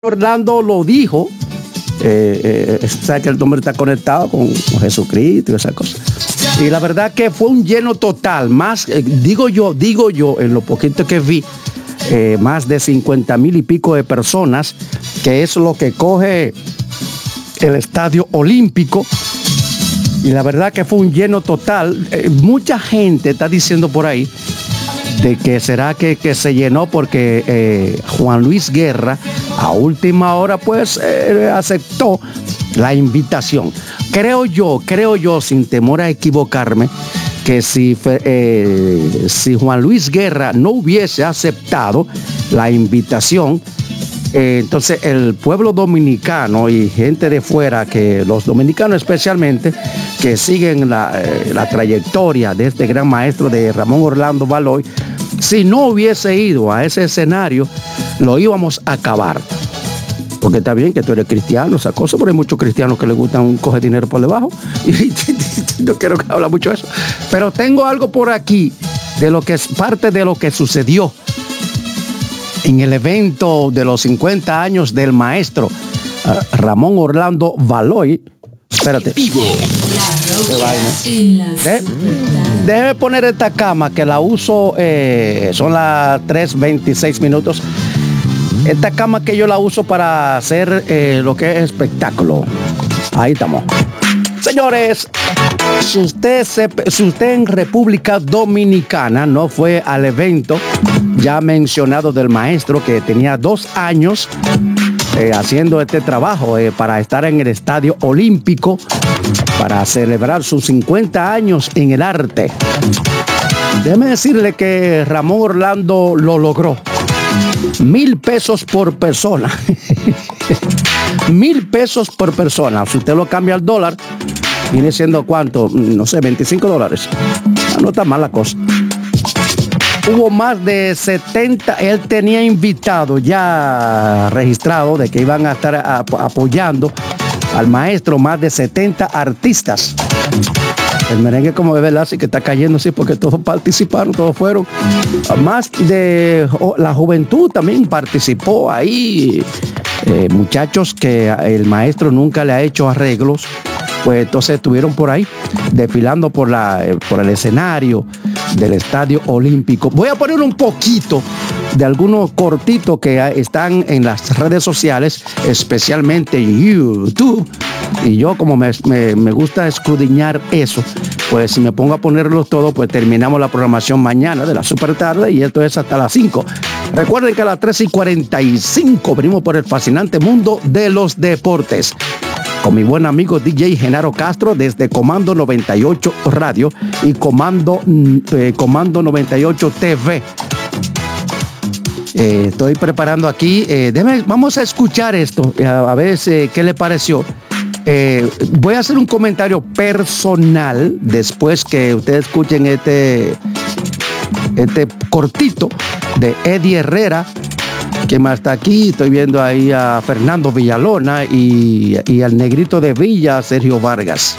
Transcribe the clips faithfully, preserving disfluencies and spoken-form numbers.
Orlando lo dijo, eh, eh, sabe que el hombre está conectado con, con Jesucristo y esas cosas. Y la verdad que fue un lleno total, más, eh, digo yo, digo yo, en lo poquito que vi, eh, más de cincuenta mil y pico de personas, que es lo que coge el Estadio Olímpico. Y la verdad que fue un lleno total. Eh, mucha gente está diciendo por ahí de que será que, que se llenó porque eh, Juan Luis Guerra a última hora pues eh, aceptó la invitación. Creo yo, creo yo, sin temor a equivocarme, que si, eh, si Juan Luis Guerra no hubiese aceptado la invitación, eh, entonces el pueblo dominicano y gente de fuera, que los dominicanos especialmente, que siguen la, eh, la trayectoria de este gran maestro de Ramón Orlando Valois, si no hubiese ido a ese escenario, lo íbamos a acabar. Porque está bien que tú eres cristiano, esa cosa, pero hay muchos cristianos que les gustan coger dinero por debajo. Y no quiero que hable mucho de eso. Pero tengo algo por aquí de lo que es parte de lo que sucedió en el evento de los cincuenta años del maestro uh, Ramón Orlando Valois. Espérate. Vivo. De, déjeme poner esta cama que la uso, eh, son las tres veintiséis minutos. Esta cama que yo la uso para hacer eh, lo que es espectáculo. Ahí estamos. Señores, si usted, se, si usted en República Dominicana no fue al evento ya mencionado del maestro, que tenía dos años eh, haciendo este trabajo eh, para estar en el Estadio Olímpico, para celebrar sus cincuenta años en el arte. Déjeme decirle que Ramón Orlando lo logró. Mil pesos por persona. Mil pesos por persona. Si usted lo cambia al dólar, viene siendo ¿cuánto? No sé, veinticinco dólares. No está mal la cosa. Hubo más de setenta, él tenía invitado ya registrado de que iban a estar a, apoyando al maestro, más de setenta artistas. El merengue, como de verdad, sí que está cayendo, sí, porque todos participaron, todos fueron. Más de oh, la juventud también participó ahí. Eh, muchachos que el maestro nunca le ha hecho arreglos, pues entonces estuvieron por ahí, desfilando por, la, eh, por el escenario del Estadio Olímpico. Voy a poner un poquito de algunos cortitos que están en las redes sociales, especialmente en YouTube. Y yo, como me, me, me gusta escudriñar eso, pues si me pongo a ponerlos todos, pues terminamos la programación mañana de la super tarde, y esto es hasta las cinco. Recuerden que a las tres y cuarenta y cinco venimos por el fascinante mundo de los deportes, con mi buen amigo D J Genaro Castro desde Comando noventa y ocho Radio y Comando, eh, Comando noventa y ocho T V. Eh, estoy preparando aquí, eh, déjame, vamos a escuchar esto, a, a ver eh, qué le pareció. Eh, voy a hacer un comentario personal después que ustedes escuchen este, este cortito de Eddie Herrera. ¿Quién más está aquí? Estoy viendo ahí a Fernando Villalona y, y al negrito de Villa, Sergio Vargas.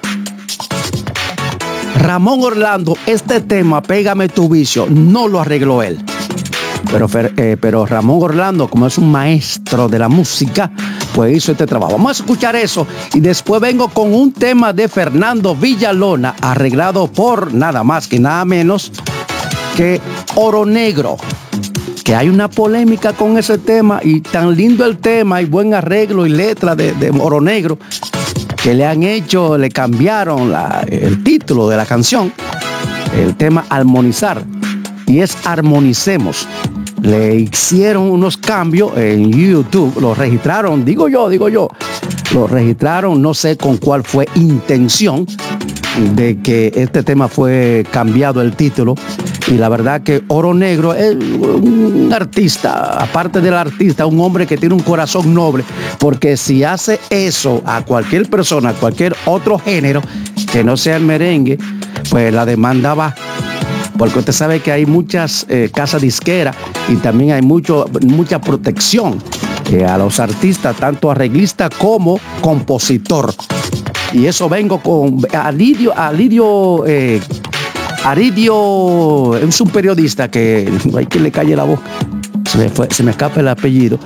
Ramón Orlando, este tema, Pégame tu vicio, no lo arregló él. Pero, eh, pero Ramón Orlando, como es un maestro de la música, pues hizo este trabajo. Vamos a escuchar eso y después vengo con un tema de Fernando Villalona, arreglado por nada más que nada menos que Oro Negro. Que hay una polémica con ese tema, y tan lindo el tema y buen arreglo y letra de, de Oro Negro, que le han hecho, le cambiaron la, el título de la canción, el tema Armonizar, y es Armonicemos. Le hicieron unos cambios en YouTube, lo registraron, digo yo, digo yo, lo registraron, no sé con cuál fue intención de que este tema fue cambiado el título. Y la verdad que Oro Negro es un artista, aparte del artista, un hombre que tiene un corazón noble, porque si hace eso a cualquier persona, a cualquier otro género que no sea el merengue, pues la demanda va. Porque usted sabe que hay muchas eh, casas disqueras y también hay mucho, mucha protección eh, a los artistas, tanto arreglista como compositor. Y eso vengo con Alidio, Alidio, eh, Aridio, es un periodista que hay que le calle la boca. Se me, fue, se me escapa el apellido.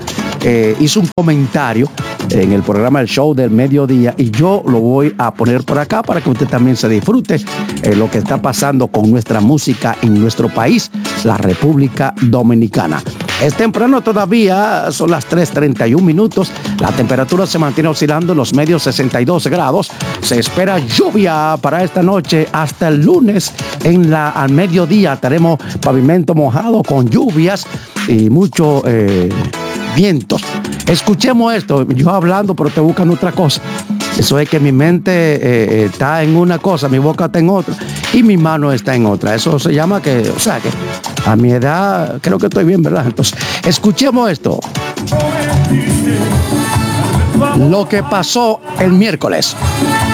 eh, hizo un comentario en el programa El Show del Mediodía y yo lo voy a poner por acá para que usted también se disfrute eh, lo que está pasando con nuestra música en nuestro país, la República Dominicana. Es temprano todavía, son las tres treinta y un minutos, la temperatura se mantiene oscilando en los medios sesenta y dos grados, se espera lluvia para esta noche hasta el lunes en la, al mediodía tenemos pavimento mojado con lluvias y mucho eh, vientos. Escuchemos esto, yo hablando pero te buscan otra cosa. Eso es que mi mente eh, está en una cosa, mi boca está en otra y mi mano está en otra. Eso se llama que, o sea que a mi edad creo que estoy bien, ¿verdad? Entonces, escuchemos esto. Lo que pasó el miércoles.